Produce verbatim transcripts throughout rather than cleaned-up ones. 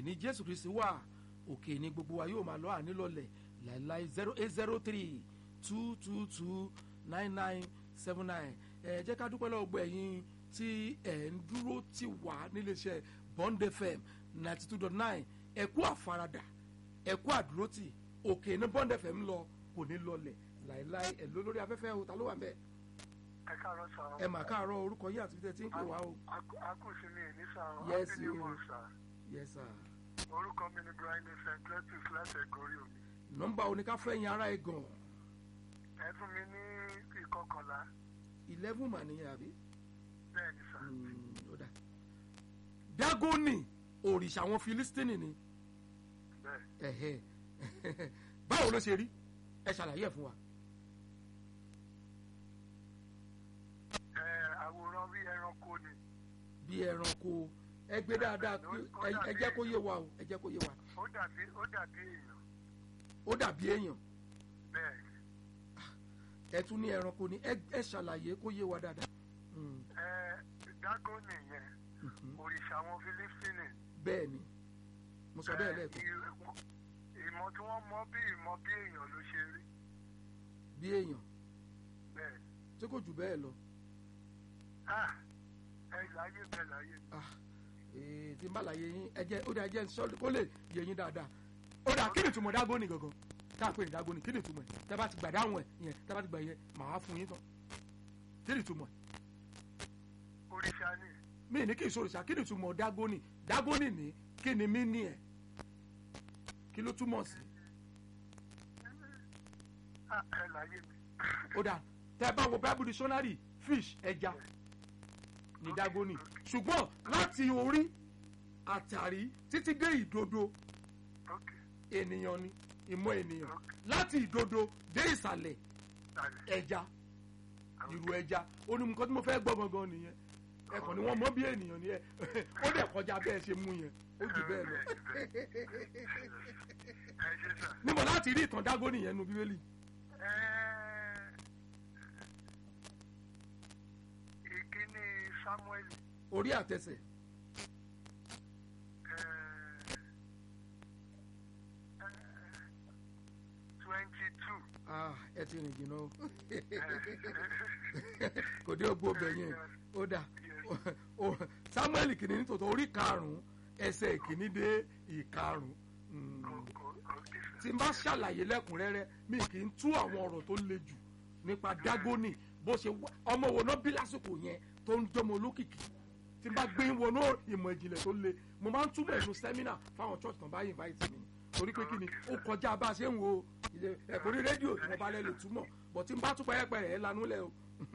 ẹ̀mí Jésù Kristi wà òkè ní gbogbo wa yóò máa lọ ànílọ́lẹ̀ láìláì zero eight zero three two two two nine nine seven nine. ẹ jẹ́ ká dúpẹ́ lọ́wọ́ gbọ́ ẹ̀yin tí ẹ̀ ń dúró tì wá níléeṣẹ́ Bond F M ninety two dot nine. ẹ kú àfaradà ẹ kú àdúrótì òkè ní Bond F M lọ kò ní lọlẹ̀ láìláì ẹ̀ ló lórí afẹ́fẹ́ o ta ló wà ń bẹ̀. ẹ káàárọ̀ sà. ẹ mà káàárọ̀ orúkọ yìí àti tẹ̀ tí ń pè wá o. akúnṣe mi ní sà. yes happy new month sà. yes sir. orúkọ mi ni Brian Saint Cletus láti Ẹ̀gọ́rí omi. nọ́mbà oníkáfẹ́yìn ará ẹ̀gàn. ẹ fún mi ní ìkọkànlá. eleven mà nìyẹn àbí. bẹ́ẹ̀ ni sà. ó dà. Dágónì òrìṣà àwọn Filistini ni. bẹ́ẹ̀. báwo ló ṣe rí ẹ ṣàlàyé ẹ̀ fún wa. ẹ àwòrán bí ẹranko ni. bí ẹranko ẹ gbé dáadáa ẹ jẹ́ kó yé wa o ẹ jẹ́ kó yé wa. ó dàbí ó dàbí èèyàn. ó dàbí èèyàn. bẹ́ẹ̀. ẹ tún ní ẹranko ni ẹ ṣàlàyé kó yé wa dáadáa. ẹ Dágónì yẹn òrìṣà àwọn Fílístínì. bẹ́ẹ̀ ni mo sọ bẹ́ẹ̀ lẹ́ẹ̀kan. ìmọ̀ tí wọ́n mọ̀ bí ìmọ̀ bí èèyàn ló ṣe rí. bí èèyàn. bẹ́ẹ̀. tí kò jù bẹ́ẹ̀ lọ. ẹ láyé bẹ́ẹ̀ láyé. tí n bá láyé yín ẹ jẹ́ ó dà jẹ́ sọ́ọ́lù kó lè yé yín dáadáa. ó dà kí ni ìtumọ̀ Dágónì gangan tá a pè ní Dágónì kí ni ìtumọ̀ ẹ̀ tẹ́ bá ti gbà dáhùn ẹ̀ yẹn tẹ́ bá ti gbà yẹn màá fún yín tán kí ni ìtumọ̀ ẹ̀. òrìṣà ni. mi ní kí n sòrìṣà kí ni ìtumọ̀ Dágónì Dágónì ní kí ni mí ní ẹ̀ kí ló túmọ̀ sí. ẹ láyé mi. ó dà tẹ́ bá wo Bible dictionary fish ẹja ní Dágónì ṣùgbọ́n láti orí àtàrí títí dé ìdodo ènìyàn ni ìmọ̀ ènìyàn láti ìdodo dé ìsàlẹ̀ ẹja ìrù ẹja ó ní nǹkan tí mo fẹ́ gbọ́ gangan nìyẹn ẹ̀kọ́ ni wọ́n mọ̀ bí ènìyàn ni ẹ ó dẹ̀ kọjá bẹ́ẹ̀ ṣe mú yẹn ó jù bẹ́ẹ̀ lọ. níbo láti rí ìtàn Dágónì yẹn nu Bíbélì. ìkíní Sámúẹ́lì. orí àtẹsẹ̀. twenty-two. ah ẹ ti rìn jìnnà o kò dé ogbó ọbẹ̀ yẹn ó dà Sámúẹ́lì kìíní nítòótọ́ orí karùn-ún ẹsẹ̀ ìkíní dé ìkarùn-ún tí n bá ṣàlàyé lẹ́kùnrẹ́rẹ́ mi kì í tú àwọn ọ̀rọ̀ tó le jù nípa Dágónì bó ṣe ọmọ wo náà bí lásìkò yẹn tó ń jọmọ olókìkí tí n bá gbé wọnú ìmọ̀ ìjìnlẹ̀ tó le mo máa ń túmọ̀ ẹ̀nu sẹ́mínà fáwọn church kan báyìí báyìí tì mí torí pé kí ni ó kọjá bá a ṣe ń wo ẹ̀kọ́ ní rédíò tí wọ́n bá lẹ́ lè túmọ̀ bọ̀ tí n bá tún pẹ́ẹ́pẹ́ẹ́ ẹ̀ lanú lẹ̀ o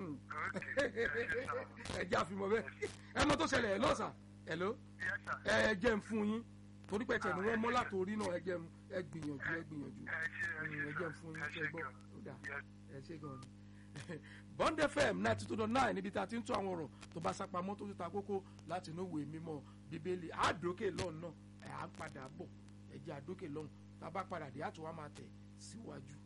ẹ jẹ́ àfimọ́ bẹ́ẹ̀ ẹ mọ tó ṣẹlẹ̀ ẹ lọ́sà ẹ ló ẹ jẹ́ ń fún yín torí pé tẹ̀ ni wọ́n mọ́ látòrí náà ẹ jẹ́ ẹ gbìyànjú ẹ gbìyànjú ẹ jẹ́ ń fún yín ṣe gbọ́ ó dà ẹ ṣe gan ni. Bond F M ninety two dot nine níbi tá a ti ń tún àwọn ọ̀rọ̀ tó bá sápamọ́ tó ti ta kókó láti inú ìwé mímọ́ Bíbélì àádókè lọ́hùn náà ẹ̀ á padà bọ̀ ẹ jẹ́ àdókè lọ́hùn tá a bá padà dé àtúwá máa tẹ̀ síwájú.